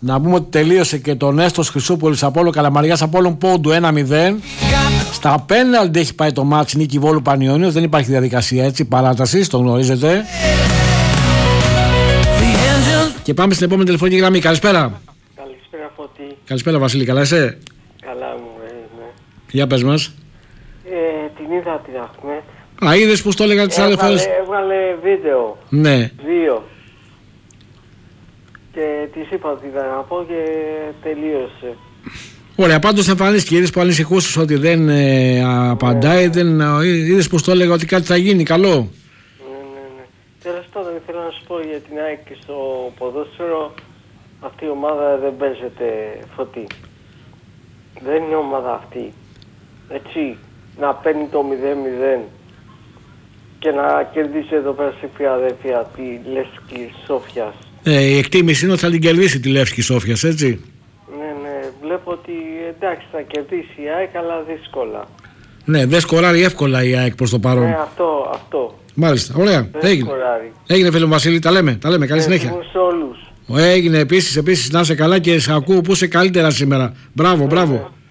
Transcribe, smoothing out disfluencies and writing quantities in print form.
Να πούμε ότι τελείωσε και το Νέστος Χρυσούπολης Απόλλων Καλαμαριάς Απόλλων πόντου 1-0. Στα πέναλτι έχει πάει το μάτς, νίκη Βόλου Πανιώνιος. Δεν υπάρχει διαδικασία έτσι, παράτασης, το γνωρίζετε. Και πάμε στην επόμενη τηλεφωνική γραμμή. Καλησπέρα. Καλησπέρα Φωτή. Καλησπέρα Βασίλη, καλά είσαι? Καλά μου, ναι. Για πες μας. Την είδα την Αχμέτ. Α, είδες πως το έλεγα τις άλλες φορές. Έβγαλε βίντεο. Ναι. 2. Και της είπα ότι θα να πω και τελείωσε. Ωραία, πάντως εμφανίστηκε. Είδες που ανησυχούσες ότι δεν απαντάει. Είδες πως το έλεγα ότι κάτι θα γίνει. Καλό. Ναι. Τέλος πάντων, ήθελα να σου πω για την ΑΕΚ και στο ποδόσφαιρο. Αυτή η ομάδα δεν παίζεται, Φωτή. Δεν είναι ομάδα αυτή. Έτσι, να παίρνει το 0-0 και να κερδίσει εδώ πέρα στη Φιλαδέλφια τη Λεύσκη Σόφιας. Η εκτίμηση είναι ότι θα την κερδίσει τη Λεύσκη Σόφιας, έτσι. Ναι, βλέπω ότι εντάξει θα κερδίσει η ΑΕΚ, αλλά δύσκολα. Ναι, δεν σκοράρει εύκολα η ΑΕΚ προς το παρόν. Ναι, αυτό. Μάλιστα, ωραία. Έγινε φίλε μου Βασίλη, τα λέμε. Καλή συνέχεια. Σε όλους. Έγινε επίσης, να είσαι καλά και σε ακούω που είσαι καλύτερα σήμερα. Μπράβο.